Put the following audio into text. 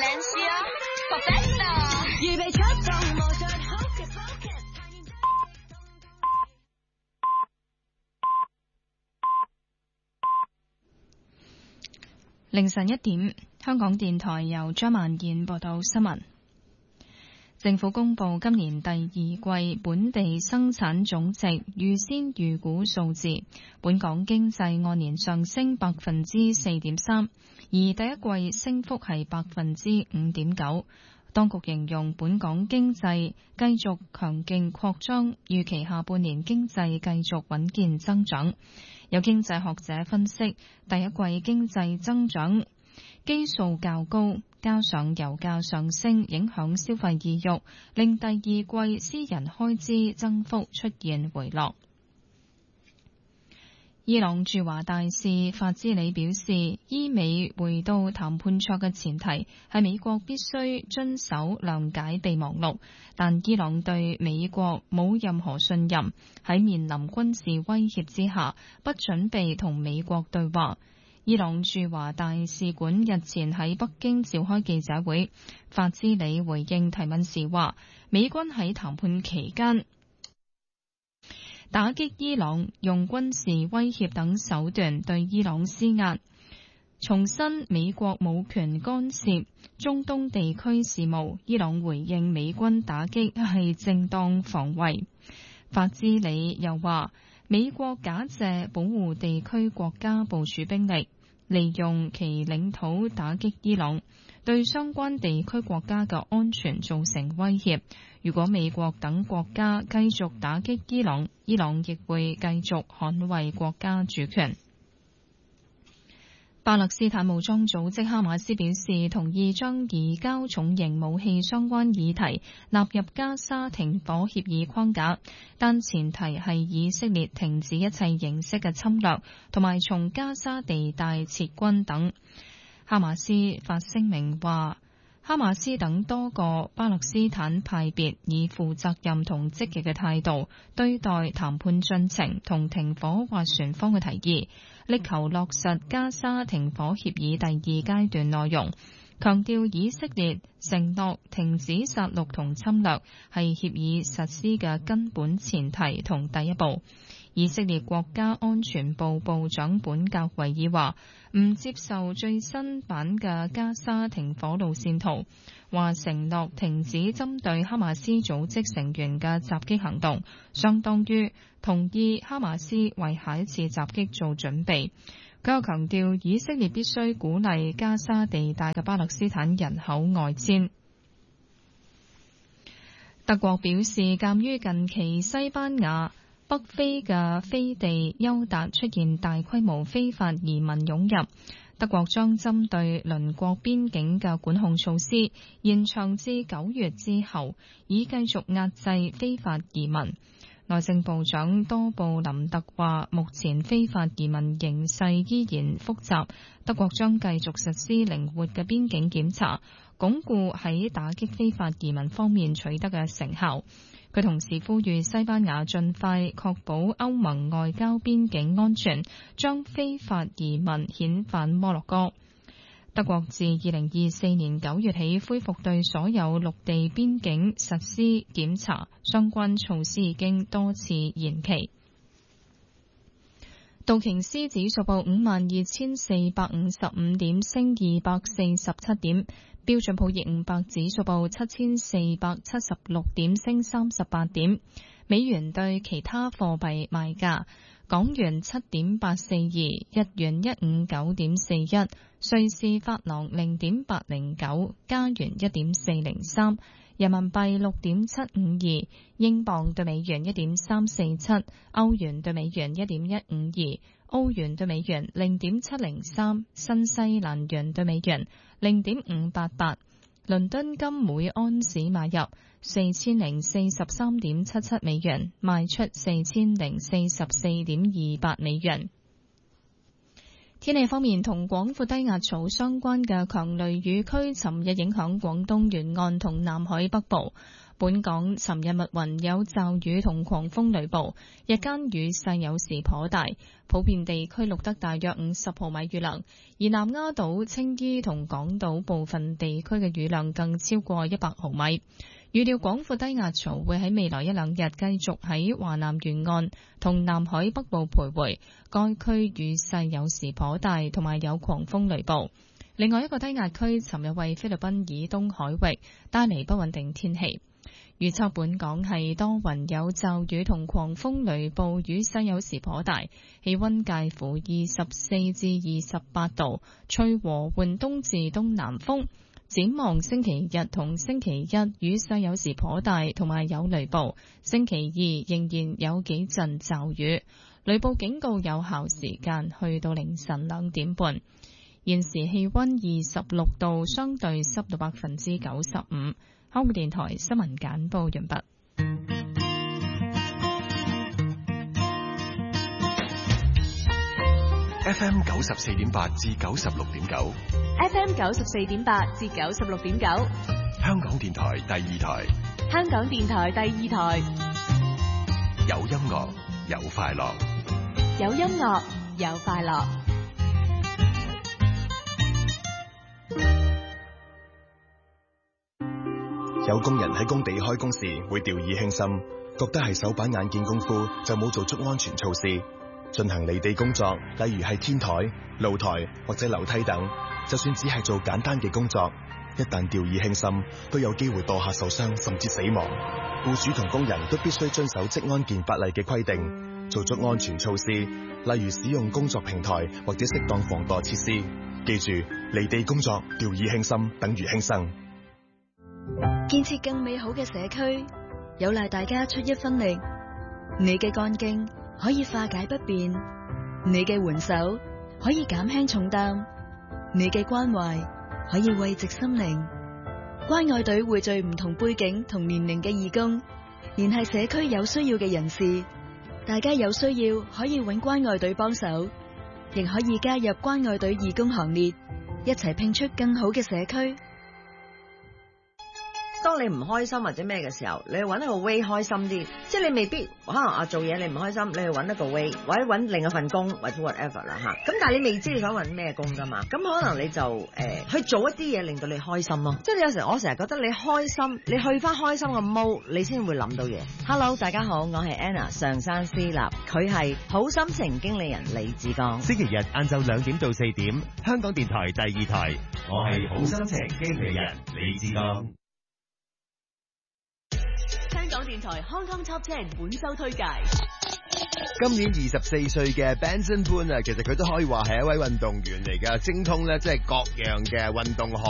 Valencia Perfecto 預備出動魔術 Hocus Pocus 凌晨1點，香港電台由張曼燕報道新聞。政府公布今年第二季本地生產總值預先預估數字，本港經濟按年上升 4.3%， 而第一季升幅係 5.9%。當局形容本港經濟繼續強勁擴張，預期下半年經濟繼續穩健增長。有經濟學者分析，第一季經濟增長基數較高，加上油價上升影響消費意欲，令第二季私人開支增幅出現回落。伊朗駐華大使法茲里表示，伊美回到談判桌嘅前提係美國必須遵守諒解備忘錄，但伊朗對美國冇任何信任，喺面臨軍事威脅之下，不準備同美國對話。伊朗駐華大使館日前喺北京召開記者會，法茲里回應提問時話，美軍喺談判期間打擊伊朗，用軍事威脅等手段對伊朗施壓，重申美國冇權干涉中東地區事務。伊朗回應美軍打擊係正當防衛。法茲里又話，美國假借保護地區國家部署兵力，利用其領土打擊伊朗，對相關地區國家嘅安全造成威脅。如果美國等國家繼續打擊伊朗，伊朗亦會繼續捍衛國家主權。巴勒斯坦武裝組織哈馬斯表示，同意將移交重型武器相關議題納入加沙停火協議框架，但前提係以色列停止一切形式嘅侵略，同埋從加沙地帶撤軍等。哈馬斯發聲明話，哈馬斯等多個巴勒斯坦派別以負責任同積極嘅態度對待談判進程同停火斡旋方嘅提議，力求落實加沙停火協議第二階段內容，強調以色列承諾停止殺戮同侵略係協議實施嘅根本前提同第一步。以色列國家安全部部長本格維爾話唔接受最新版嘅加沙停火路線圖，話承諾停止針對哈馬斯組織成員嘅襲擊行動，相當於同意哈馬斯為下一次襲擊做準備。佢又強調以色列必須鼓勵加沙地帶嘅巴勒斯坦人口外遷。德國表示，鑑於近期西班牙北非嘅飛地丘達出現大規模非法移民湧入，德國將針對鄰國邊境嘅管控措施延長至9月之後，以繼續壓制非法移民。內政部長多布林特話，目前非法移民形勢依然複雜，德國將繼續實施靈活嘅邊境檢查，鞏固喺打擊非法移民方面取得嘅成效。佢同時呼籲西班牙盡快確保歐盟外交邊境安全，將非法移民遣返摩洛哥。德國自2024年9月起恢復對所有陸地邊境實施檢查，相關措施已經多次延期。道瓊斯指數報52,455點，升247點。標準普爾500指數報7476點，升38點。美元對其他貨幣賣價：港元7.842，日元159.41，瑞士法郎0.809，加元1.403，人民幣6.752，英鎊對美元1.347，歐元對美元1.152，歐元對美元0.703，新西蘭元對美元0.588，倫敦金每安士買入4043.77美元，賣出4044.28美元。天氣方面，同廣闊低壓槽相關嘅強雷雨區尋日影響廣東沿岸同南海北部。 本港尋日密雲有驟雨同狂風雷暴，日間雨勢有時頗大，普遍地區錄得大約50毫米雨量，而南丫島、青衣同港島部分地區嘅雨量更超過100毫米。預料廣闊低壓槽會喺未來1、2日繼續喺華南沿岸同南海北部徘徊，該區雨勢有時頗大，同埋有狂風雷暴。另外一個低壓區尋日為菲律賓以東海域帶嚟不穩定天氣。預測本港係多雲有驟雨同狂風雷暴，雨勢有時頗大，氣溫介乎24至28度，吹和緩東至東南風。展望星期日同星期一雨勢有時頗大，同埋有雷暴。星期二仍然有幾陣驟雨，雷暴警告有效時間去到凌晨2點半。現時氣溫26度，相對濕度95%。香港電台新聞簡報完畢。 FM 94.8至96.9 FM 94.8至96.9， 香港電台第二台， 香港電台第二台， 有音樂有快樂， 有音樂有快樂。 有工人喺工地開工時會掉以輕心，覺得係手板眼見功夫就冇做足安全措施。進行離地工作，例如係天台、露台或者樓梯等，就算只係做簡單嘅工作，一旦掉以輕心，都有機會墮下受傷甚至死亡。僱主同工人都必須遵守職安健法例嘅規定，做足安全措施，例如使用工作平台或者適當防墮設施。記住，離地工作掉以輕心等於輕生。 建設更美好嘅社區，有賴大家出一分力。你嘅幹勁可以化解不便，你嘅援手可以減輕重擔，你嘅關懷可以慰藉心靈。關愛隊匯聚唔同背景同年齡嘅義工，聯繫社區有需要嘅人士。大家有需要可以揾關愛隊幫手，亦可以加入關愛隊義工行列，一齊拼出更好嘅社區。 當你唔開心或者咩嘅時候，你去揾一個 way 開心啲，即係你未必可能做嘢你唔開心，你去揾一個 way 或者揾另一份工或者 whatever 啦吓。咁但係你未知你想揾咩工噶嘛？咁可能你就去做一啲嘢令到你開心咯。即係有時我成日覺得你開心，你去翻開心嘅 mode，你先會諗到嘢。Hello， 大家好，我係 Anna 上山思立，佢係好心情經理人李志剛。 星期日晏晝2點到4點，香港電台第二台，我係好心情經理人李志剛。 香港電台 Hong Kong Top 10本周推介。 今年24歲嘅 Benson Boone 其實佢都可以話係一位運動員嚟㗎，精通咧即係各樣嘅運動項